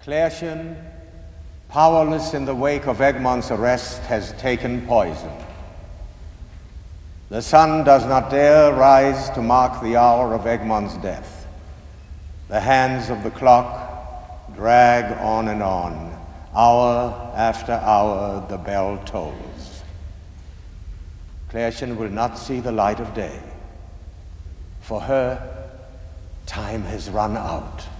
Klärchen, powerless in the wake of Egmont's arrest, has taken poison. The sun does not dare rise to mark the hour of Egmont's death. The hands of the clock drag on and on. Hour after hour, the bell tolls. Klärchen will not see the light of day. For her, time has run out.